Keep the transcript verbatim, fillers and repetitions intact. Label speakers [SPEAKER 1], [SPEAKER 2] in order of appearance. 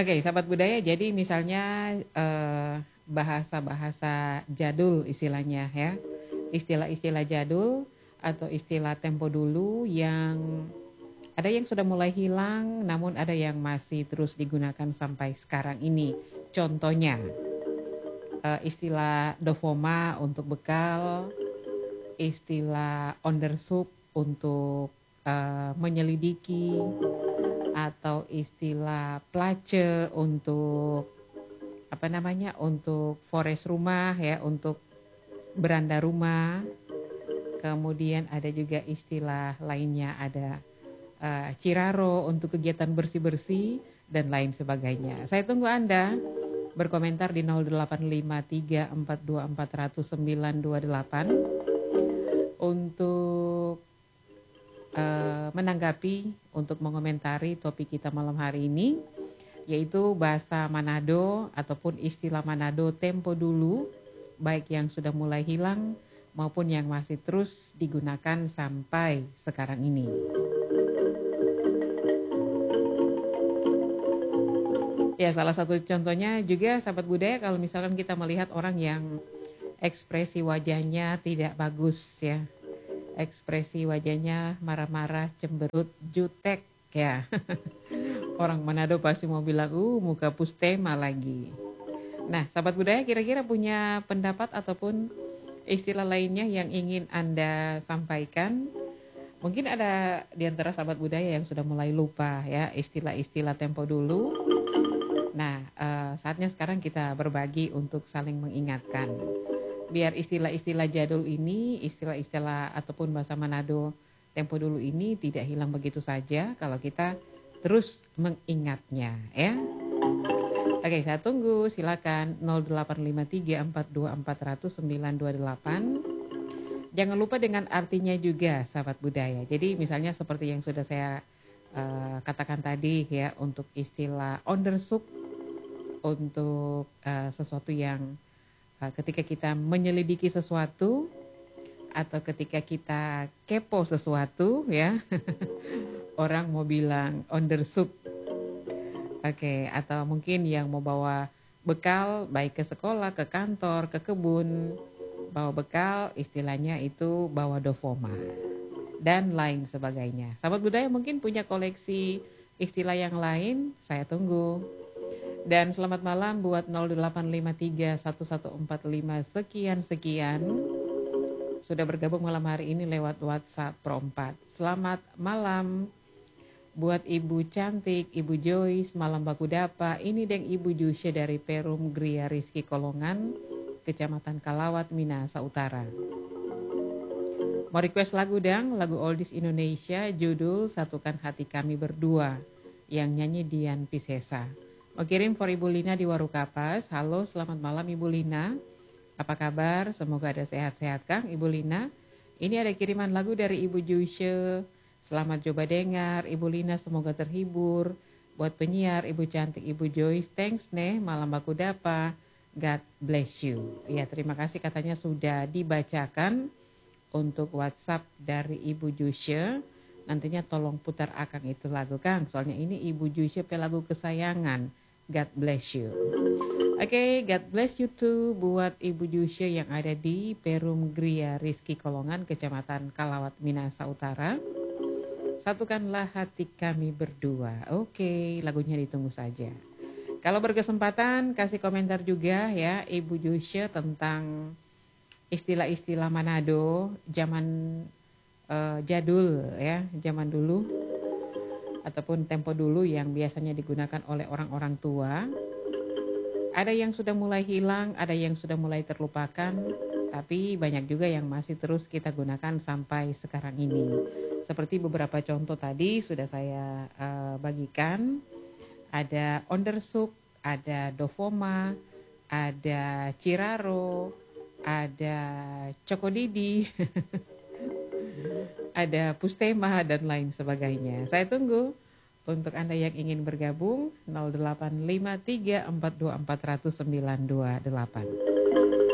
[SPEAKER 1] Oke, sahabat budaya, jadi misalnya eh, bahasa-bahasa jadul istilahnya ya, istilah-istilah jadul atau istilah tempo dulu yang ada yang sudah mulai hilang, namun ada yang masih terus digunakan sampai sekarang ini. Contohnya eh, istilah dovoma untuk bekal, istilah onderzoek untuk eh, menyelidiki, atau istilah place untuk apa namanya untuk forest rumah ya, untuk beranda rumah. Kemudian ada juga istilah lainnya, ada uh, ciraro untuk kegiatan bersih-bersih dan lain sebagainya. Saya tunggu Anda berkomentar di nol delapan lima tiga empat dua empat nol nol sembilan dua delapan untuk uh, menanggapi, untuk mengomentari topik kita malam hari ini, yaitu bahasa Manado ataupun istilah Manado tempo dulu, baik yang sudah mulai hilang maupun yang masih terus digunakan sampai sekarang ini. Ya, salah satu contohnya juga sahabat budaya, kalau misalkan kita melihat orang yang ekspresi wajahnya tidak bagus ya, ekspresi wajahnya marah-marah, cemberut, jutek ya. Orang Manado pasti mau bilang, uh muka pustema lagi. Nah, sahabat budaya kira-kira punya pendapat ataupun istilah lainnya yang ingin Anda sampaikan? Mungkin ada di antara sahabat budaya yang sudah mulai lupa ya istilah-istilah tempo dulu. Nah, eh, saatnya sekarang kita berbagi untuk saling mengingatkan. Biar istilah-istilah jadul ini, istilah-istilah ataupun bahasa Manado tempo dulu ini tidak hilang begitu saja kalau kita terus mengingatnya ya. Oke, saya tunggu, silakan nol delapan lima tiga empat dua empat nol nol sembilan dua delapan. Jangan lupa dengan artinya juga sahabat budaya. Jadi misalnya seperti yang sudah saya uh, katakan tadi ya, untuk istilah onderzoek untuk uh, sesuatu yang uh, ketika kita menyelidiki sesuatu atau ketika kita kepo sesuatu ya. Orang mau bilang onderzoek. Oke, atau mungkin yang mau bawa bekal baik ke sekolah, ke kantor, ke kebun, bawa bekal istilahnya itu bawa dovoma dan lain sebagainya. Sahabat budaya mungkin punya koleksi istilah yang lain, saya tunggu. Dan selamat malam buat nol delapan lima tiga satu satu empat lima sekian-sekian. Sudah bergabung malam hari ini lewat WhatsApp Pro empat. Selamat malam buat Ibu Cantik, Ibu Joyce, Malam Bakudapa. Ini deng Ibu Jusya dari Perum Gria Rizky Kolongan, Kecamatan Kalawat, Minahasa Utara. Mau request lagu dang, lagu oldies Indonesia, judul Satukan Hati Kami Berdua, yang nyanyi Dian Piscesa. Mau kirim for Ibu Lina di Warukapas. Halo, selamat malam Ibu Lina. Apa kabar? Semoga ada sehat-sehat Kang, Ibu Lina. Ini ada kiriman lagu dari Ibu Jusya. Selamat coba dengar, Ibu Lina, semoga terhibur. Buat penyiar, Ibu Cantik, Ibu Joyce, thanks nih, Malam Bakudapa. God bless you. Ya, terima kasih, katanya sudah dibacakan untuk WhatsApp dari Ibu Jusya. Nantinya tolong putar akang itu lagu Kang, soalnya ini Ibu Jusya pe lagu kesayangan. God bless you. Oke, okay, God bless you too buat Ibu Jusya yang ada di Perum Gria Rizky Kolongan, Kecamatan Kalawat, Minahasa Utara. Satukanlah hati kami berdua. Oke, lagunya ditunggu saja. Kalau berkesempatan kasih komentar juga ya Ibu Jusya tentang istilah-istilah Manado zaman uh, jadul ya, zaman dulu ataupun tempo dulu yang biasanya digunakan oleh orang-orang tua. Ada yang sudah mulai hilang, ada yang sudah mulai terlupakan, tapi banyak juga yang masih terus kita gunakan sampai sekarang ini. Seperti beberapa contoh tadi sudah saya uh, bagikan, ada onderzoek, ada dovoma, ada ciraro, ada cokodidi, ada pustema dan lain sebagainya. Saya tunggu untuk Anda yang ingin bergabung nol delapan lima tiga empat dua empat nol nol sembilan dua delapan.